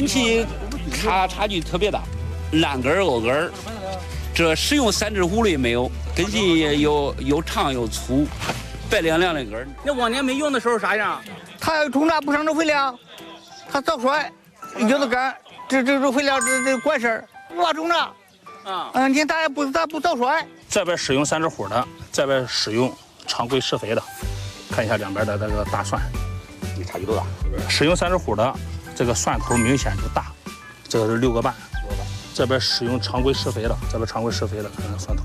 气差距特别大，烂根儿、藕根儿。这使用3至5类没有，根系又长又粗，白亮亮的根儿。那往年没用的时候啥样？ 它要种啥不上这肥料，它早衰，有的根这肥料这管事儿，不怕种啥。你看它不早衰。 这边使用3只虎的，这边使用常规施肥的，看一下两边的这个大蒜， 你差距多大？ 使用3只虎的，这个蒜头明显就大，这个是6个半。这边使用常规施肥的，这边常规施肥的，看看蒜头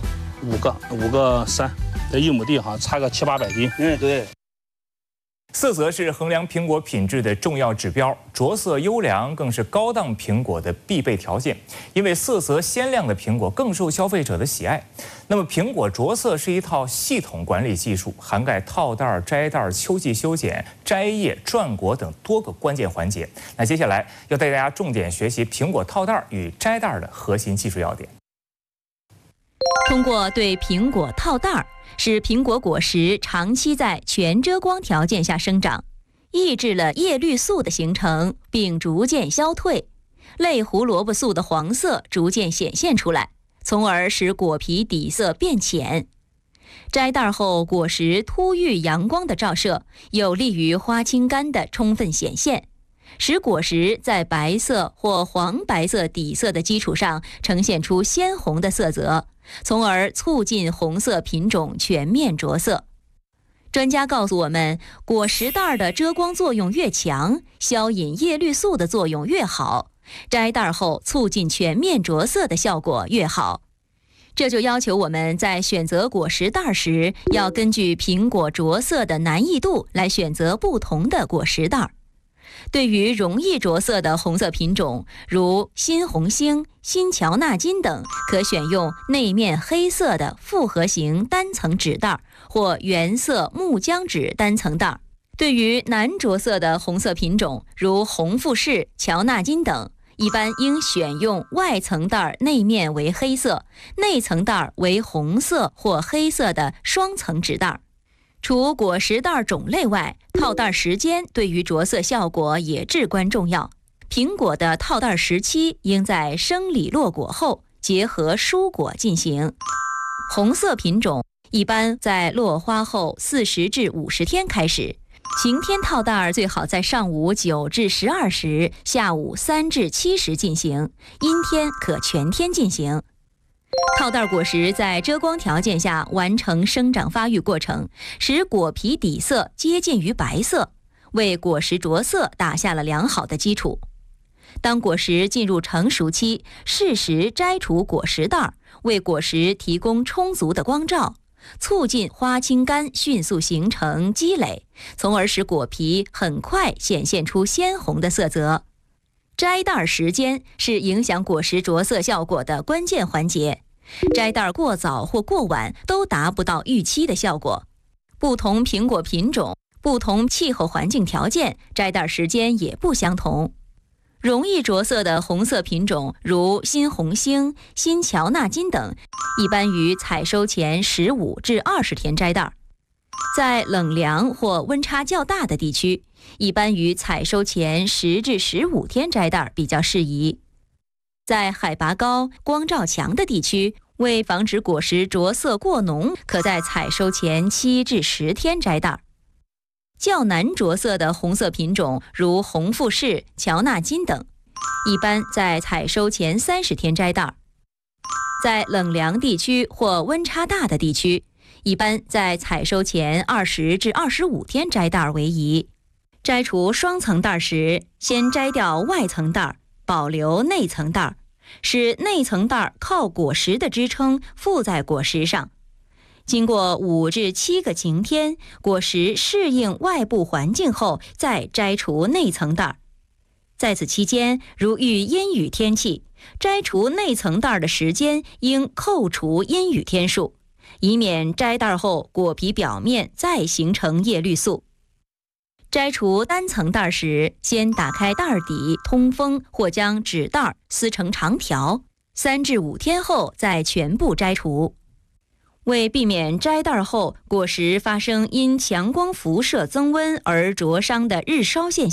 ，5个3，这1亩地哈差个700-800斤。 对。 色泽是衡量苹果品质的重要指标，着色优良更是高档苹果的必备条件。因为色泽鲜亮的苹果更受消费者的喜爱。那么，苹果着色是一套系统管理技术，涵盖套袋、摘袋、秋季修剪、摘叶、转果等多个关键环节。那接下来要带大家重点学习苹果套袋与摘袋的核心技术要点。 通过对苹果套袋使苹果果实长期在全遮光条件下生长，抑制了叶绿素的形成，并逐渐消退，类胡萝卜素的黄色逐渐显现出来，从而使果皮底色变浅。摘袋后，果实突遇阳光的照射，有利于花青苷的充分显现，使果实在白色或黄白色底色的基础上呈现出鲜红的色泽，从而促进红色品种全面着色。专家告诉我们，果实袋的遮光作用越强，消引叶绿素的作用越好，摘袋后促进全面着色的效果越好。这就要求我们在选择果实袋时，要根据苹果着色的难易度来选择不同的果实袋。对于容易着色的红色品种，如新红星、新乔纳金等，可选用内面黑色的复合型单层纸袋或原色木浆纸单层袋。对于难着色的红色品种，如红富士、乔纳金等，一般应选用外层袋内面为黑色，内层袋为红色或黑色的双层纸袋。除果实袋种类外，套袋时间对于着色效果也至关重要。苹果的套袋时期应在生理落果后，结合蔬果进行。红色品种一般在落花后40至50天开始。晴天套袋最好在上午9至12时，下午3至7时进行，阴天可全天进行。套袋果实在遮光条件下完成生长发育过程，使果皮底色接近于白色，为果实着色打下了良好的基础。当果实进入成熟期，适时摘除果实袋，为果实提供充足的光照，促进花青苷迅速形成积累，从而使果皮很快显现出鲜红的色泽。摘袋时间是影响果实着色效果的关键环节，摘袋过早或过晚都达不到预期的效果。不同苹果品种、不同气候环境条件，摘袋时间也不相同。容易着色的红色品种，如新红星、新乔纳金等，一般于采收前15至20天摘袋。在冷凉或温差较大的地区，一般于采收前10至15天摘袋比较适宜。在海拔高、光照强的地区，为防止果实着色过浓，可在采收前7至10天摘袋。较难着色的红色品种，如红富士、乔纳金等，一般在采收前30天摘袋。在冷凉地区或温差大的地区，一般在采收前20至25天摘袋为宜。摘除双层袋时，先摘掉外层袋，保留内层袋，使内层袋靠果实的支撑附在果实上。经过5至7个晴天，果实适应外部环境后，再摘除内层袋。在此期间，如遇阴雨天气，摘除内层袋的时间应扣除阴雨天数，以免摘袋后果皮表面再形成叶绿素。摘除单层袋时，先打开袋底通风，或将纸袋撕成长条，3至5天后再全部摘除。为避免摘袋后果实发生因强光辐射增温而灼伤的日烧现象，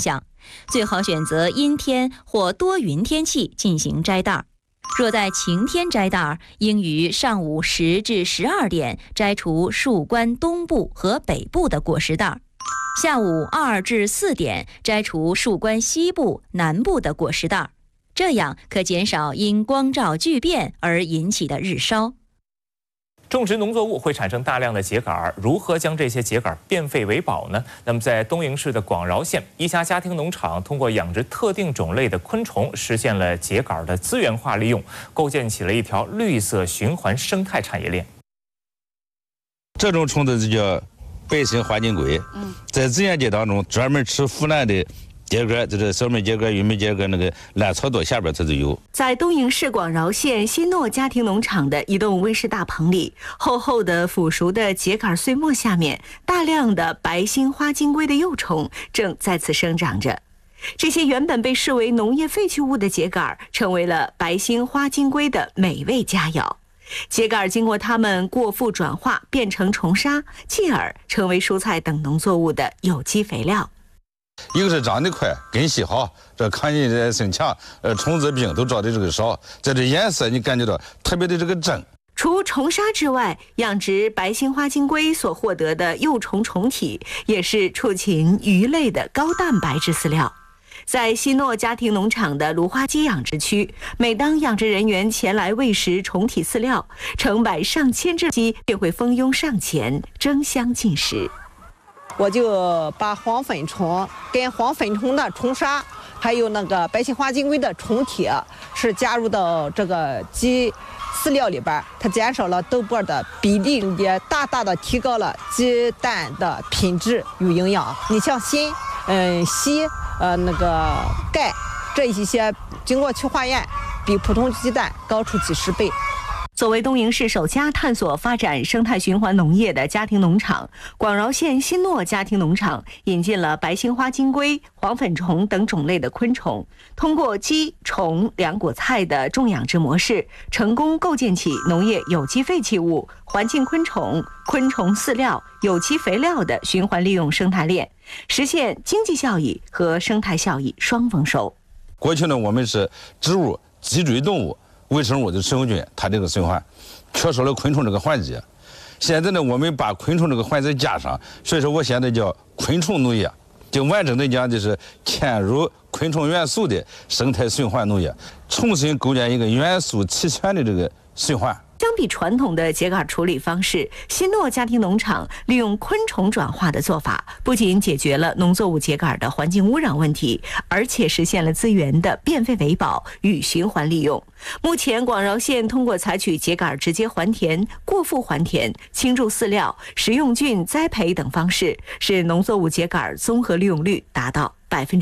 最好选择阴天或多云天气进行摘袋。若在晴天摘袋，应于上午10至12点摘除树冠东部和北部的果实袋，下午2至4点摘除树冠西部、南部的果实袋，这样可减少因光照巨变而引起的日烧。 种植农作物会产生大量的秸秆，如何将这些秸秆变废为宝呢？那么，在东营市的广饶县，一家家庭农场通过养殖特定种类的昆虫，实现了秸秆的资源化利用，构建起了一条绿色循环生态产业链。 这种虫子就叫白星花金龟，在自然界当中专门吃腐烂的秸秆，就是小麦秸秆、玉米秸秆，那个烂草垛下边它就有。 在东营市广饶县新诺家庭农场的一栋温室大棚里，厚厚的腐熟的秸秆碎末下面，大量的白星花金龟的幼虫正在此生长着。这些原本被视为农业废弃物的秸秆，成为了白星花金龟的美味佳肴。秸秆经过它们过复转化，变成虫沙，进而成为蔬菜等农作物的有机肥料。 一个是长得快，根系好，这抗菌性强，虫子病都招的这个少。在这颜色你感觉到特别的这个正。 除虫沙之外，养殖白星花金龟所获得的幼虫虫体，也是畜禽鱼类的高蛋白质饲料。在西诺家庭农场的芦花鸡养殖区，每当养殖人员前来喂食虫体饲料，成百上千只鸡便会蜂拥上前争相进食。 我就把黄粉虫跟黄粉虫的虫沙，还有那个白星花金龟的虫体，是加入到这个鸡饲料里边，它减少了豆粕的比例，也大大的提高了鸡蛋的品质与营养。你像锌、硒、那个钙这一些，经过去化验，比普通鸡蛋高出几10倍。 作为东营市首家探索发展生态循环农业的家庭农场，广饶县新诺家庭农场引进了白星花金龟、黄粉虫等种类的昆虫，通过鸡、虫、两果菜的种养殖模式，成功构建起农业有机废弃物、环境昆虫、昆虫饲料、有机肥料的循环利用生态链，实现经济效益和生态效益双丰收。 过去呢，我们是植物、脊椎动物、微生物的食用菌，它这个循环缺少了昆虫这个环节。现在呢，我们把昆虫这个环节加上，所以说我现在叫昆虫农业，就完整的讲就是嵌入昆虫元素的生态循环农业，重新构建一个元素齐全的这个循环。 相比传统的秸秆处理方式，新诺家庭农场利用昆虫转化的做法，不仅解决了农作物秸秆的环境污染问题，而且实现了资源的变废为宝与循环利用。目前，广饶县通过采取秸秆直接还田、过复还田、倾注饲料、食用菌栽培等方式，使农作物秸秆综合利用率达到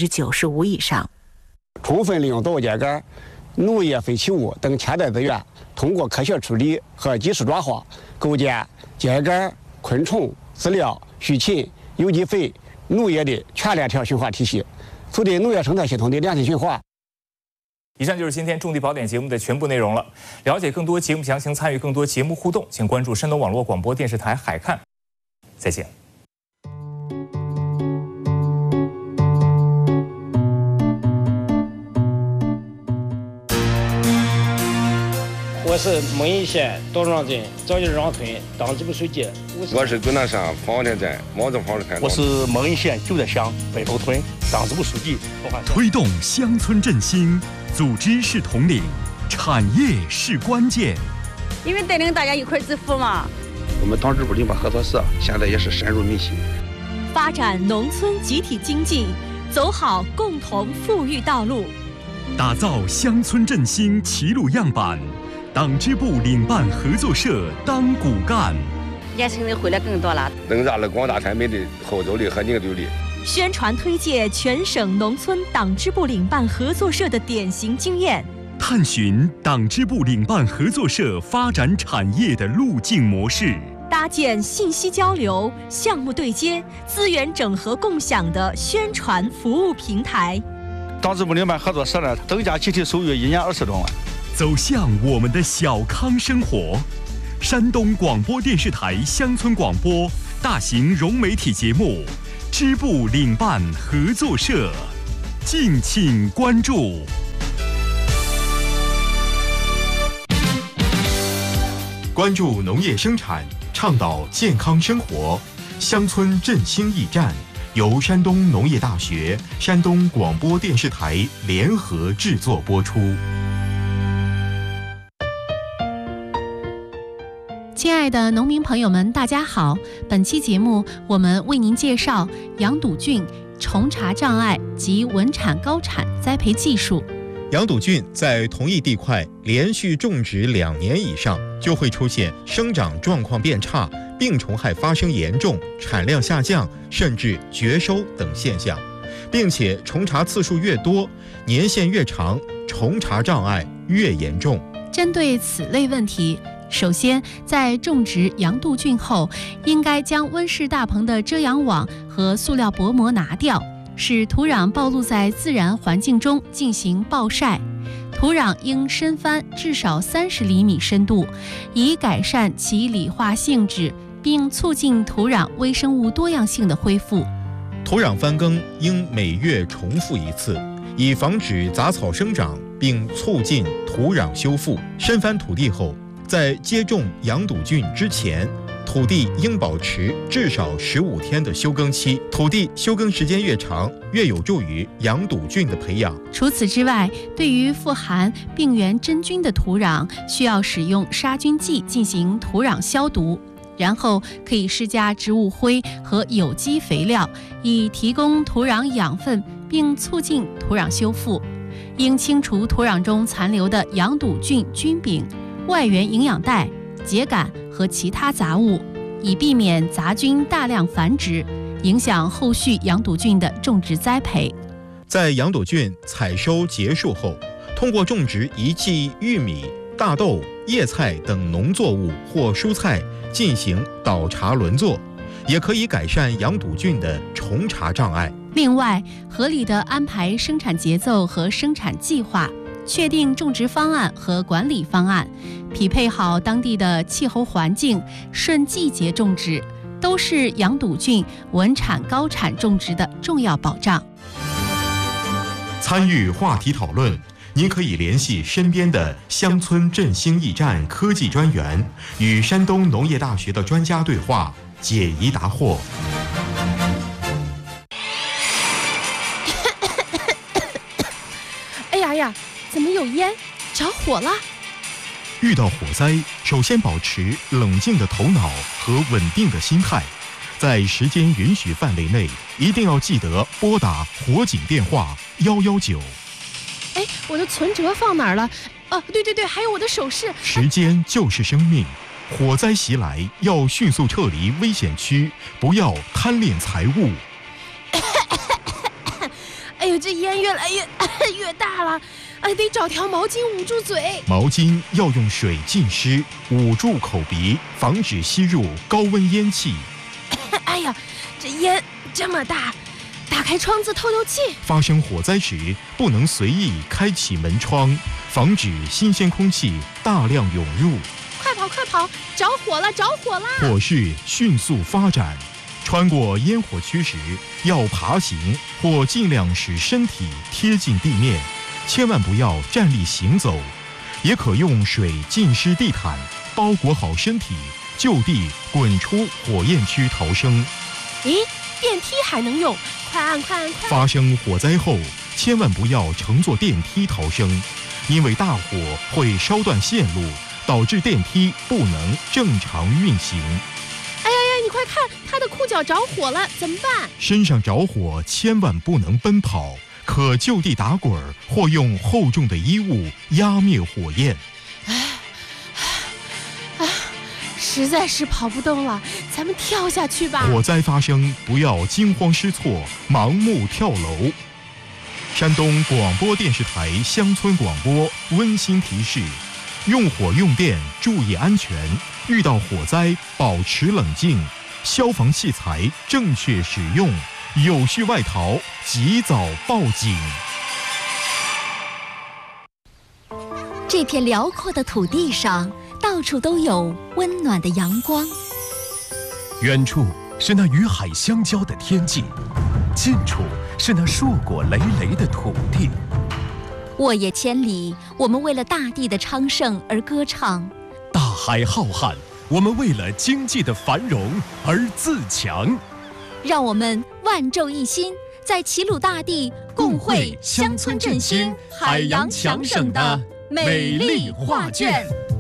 95%以上。 充分利用作物秸秆、农业废弃物等潜在资源，通过科学处理和及时转化，构建秸秆、昆虫、饲料、畜禽、有机肥、农业的全链条循环体系，促进农业生态系统的良性循环。 以上就是今天种地宝典节目的全部内容了。了解更多节目详情，参与更多节目互动，请关注山东网络广播电视台海看。再见。 我是蒙阴县道庄镇赵家庄村党支部书记。 我是遵南山方田镇毛泽坊的村长。 我是蒙阴县九寨乡北头村党支部书记。 推动乡村振兴，组织是统领，产业是关键。 因为带领大家一块致富嘛。 我们党支部林办合作社现在也是深入民心， 发展农村集体经济，走好共同富裕道路， 打造乡村振兴齐鲁样板。党支部领办合作社当骨干， 年轻人回来更多了， 增加了广大村民的号召力和凝聚力。 宣传推介全省农村党支部领办合作社的典型经验， 探寻党支部领办合作社发展产业的路径模式， 搭建信息交流、项目对接、资源整合共享的宣传服务平台。 党支部领办合作社呢，增加集体收入1年20多万。 走向我们的小康生活。山东广播电视台乡村广播大型融媒体节目支部领办合作社。 敬请关注。 关注农业生产，倡导健康生活，乡村振兴驿站由山东农业大学、山东广播电视台联合制作播出。 亲爱的农民朋友们，大家好！本期节目我们为您介绍羊肚菌、虫茬障碍及稳产高产栽培技术。 羊肚菌在同一地块连续种植2年以上，就会出现生长状况变差、病虫害发生严重、产量下降，甚至绝收等现象，并且虫茬次数越多，年限越长，虫茬障碍越严重。 针对此类问题，首先，在种植羊肚菌后，应该将温室大棚的遮阳网和塑料薄膜拿掉，使土壤暴露在自然环境中进行暴晒。土壤应深翻至少30厘米深度，以改善其理化性质，并促进土壤微生物多样性的恢复。 土壤翻耕应每月重复1次，以防止杂草生长，并促进土壤修复。深翻土地后，在接种羊肚菌之前，土地应保持至少15天的休耕期。土地休耕时间越长，越有助于羊肚菌的培养。 除此之外，对于富含病原真菌的土壤，需要使用杀菌剂进行土壤消毒，然后可以施加植物灰和有机肥料，以提供土壤养分，并促进土壤修复。应清除土壤中残留的羊肚菌菌柄、外源营养带、秸秆和其他杂物，以避免杂菌大量繁殖，影响后续羊肚菌的种植栽培。 在羊肚菌采收结束后，通过种植一季玉米、大豆、叶菜等农作物或蔬菜进行倒茬轮作，也可以改善羊肚菌的虫茬障碍。 另外，合理的安排生产节奏和生产计划，确定种植方案和管理方案，匹配好当地的气候环境，顺季节种植，都是羊肚菌稳产高产种植的重要保障。 参与话题讨论，您可以联系身边的乡村振兴驿站科技专员，与山东农业大学的专家对话，解疑答惑。 哎呀，怎么有烟？着火了！ 遇到火灾，首先保持冷静的头脑和稳定的心态，在时间允许范围内，一定要记得拨打火警电话119。 哎，我的存折放哪儿了？对，还有我的首饰。 时间就是生命，火灾袭来要迅速撤离危险区，不要贪恋财物。 哎呦，这烟越来越大了，得找条毛巾捂住嘴。 毛巾要用水浸湿，捂住口鼻，防止吸入高温烟气。 哎呀，这烟这么大，打开窗子透透气。 发生火灾时，不能随意开启门窗，防止新鲜空气大量涌入。 快跑！着火了！ 火势迅速发展。穿过烟火区时，要爬行或尽量使身体贴近地面，千万不要站立行走。也可用水浸湿地毯，包裹好身体，就地滚出火焰区逃生。 咦，电梯还能用？快按！ 发生火灾后，千万不要乘坐电梯逃生，因为大火会烧断线路，导致电梯不能正常运行。 你快看，他的裤脚着火了，怎么办？ 身上着火千万不能奔跑，可就地打滚或用厚重的衣物压灭火焰。 实在是跑不动了，咱们跳下去吧。 火灾发生，不要惊慌失措，盲目跳楼。山东广播电视台乡村广播温馨提示：用火用电注意安全，遇到火灾保持冷静，消防器材正确使用，有序外逃及早报警。 这片辽阔的土地上，到处都有温暖的阳光。 远处是那与海相交的天际，近处是那硕果累累的土地。 沃野千里，我们为了大地的昌盛而歌唱； 大海浩瀚，我们为了经济的繁荣而自强。 让我们万众一心，在齐鲁大地共绘乡村振兴、海洋强省的美丽画卷。